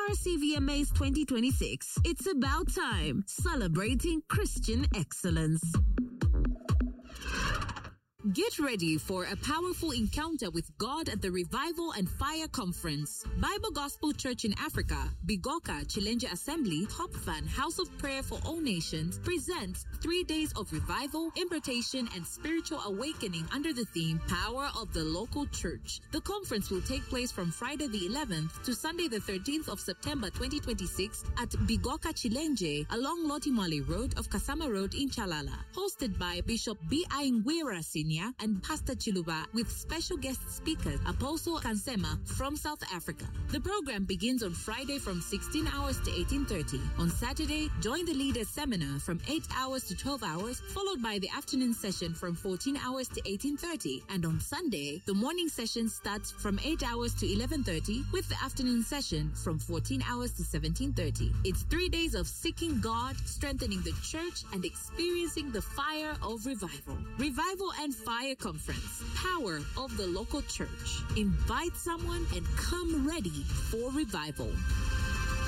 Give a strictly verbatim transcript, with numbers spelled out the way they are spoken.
for C V M As twenty twenty-six. It's about time, celebrating Christian excellence. Get ready for a powerful encounter with God at the Revival and Fire Conference. Bible Gospel Church in Africa, Bigoka Chilenge Assembly, Top Fan House of Prayer for All Nations presents three days of revival, impartation, and spiritual awakening under the theme Power of the Local Church. The conference will take place from Friday the eleventh to Sunday the thirteenth of September twenty twenty-six at Bigoka Chilenge along Lotimale Road of Kasama Road in Chalala. Hosted by Bishop B. Aingwera Senior and Pastor Chiluba with special guest speakers Apostle Kansema from South Africa. The program begins on Friday from sixteen hours to eighteen thirty. On Saturday, join the leaders seminar from eight hours to twelve hours, followed by the afternoon session from fourteen hours to eighteen thirty. And on Sunday, the morning session starts from eight hours to eleven thirty with the afternoon session from fourteen hours to seventeen thirty. It's three days of seeking God, strengthening the church, and experiencing the fire of revival. Revival and Fire Conference, Power of the Local Church. Invite someone and come ready for revival.